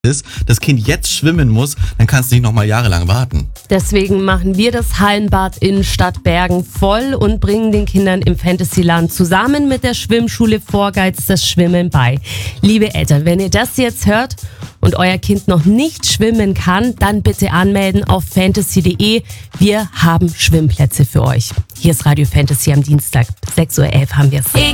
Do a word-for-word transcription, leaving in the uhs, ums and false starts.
ist, das Kind jetzt schwimmen muss, dann kannst du nicht noch mal jahrelang warten. Deswegen machen wir das Hallenbad in Stadtbergen voll und bringen den Kindern im Fantasyland zusammen mit der Schwimmschule Vorgeiz das Schwimmen bei. Liebe Eltern, wenn ihr das jetzt hört und euer Kind noch nicht schwimmen kann, dann bitte anmelden auf fantasy punkt de. Wir haben Schwimmplätze für euch. Hier ist Radio Fantasy am Dienstag. sechs Uhr elf haben wir es.